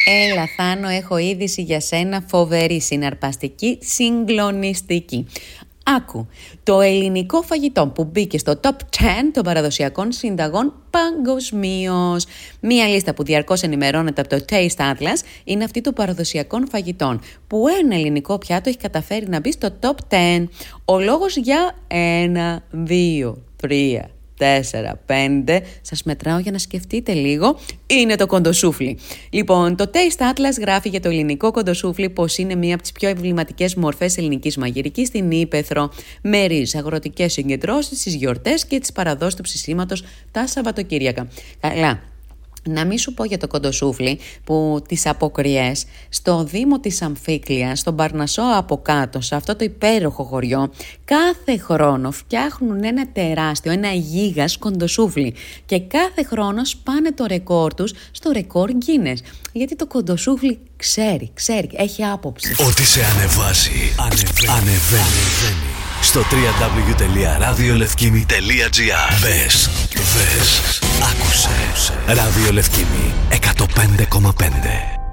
Έλα Θάνο, έχω είδηση για σένα φοβερή, συναρπαστική, συγκλονιστική. Άκου, το ελληνικό φαγητό που μπήκε στο top 10 των παραδοσιακών συνταγών παγκοσμίως. Μία λίστα που διαρκώς ενημερώνεται από το Taste Atlas είναι αυτή των παραδοσιακών φαγητών, που ένα ελληνικό πιάτο έχει καταφέρει να μπει στο top 10. Ο λόγος για 1, 2, 3... 4, 5, σας μετράω για να σκεφτείτε λίγο, είναι το κοντοσούφλι. Λοιπόν, το Taste Atlas γράφει για το ελληνικό κοντοσούφλι πως είναι μία από τις πιο εμβληματικές μορφές ελληνικής μαγειρικής στην Ύπαιθρο, με ρίζες, αγροτικές συγκεντρώσεις, τις γιορτές και τις παραδόσεις του ψησίματος τα Σαββατοκύριακα. Καλά. Να μην σου πω για το κοντοσούφλι που τις αποκριές στο Δήμο της Αμφίκλειας, στον Παρνασσό από κάτω, σε αυτό το υπέροχο χωριό, κάθε χρόνο φτιάχνουν ένα τεράστιο, ένα γίγας κοντοσούφλι και κάθε χρόνο σπάνε το ρεκόρ τους στο ρεκόρ Guinness. Γιατί το κοντοσούφλι ξέρει, έχει άποψη. Ό,τι σε ανεβάζει, ανεβαίνει. Στο www.radiolefkimi.gr. Μπες, άκουσε. Ράδιο Λευκήμη 105,5.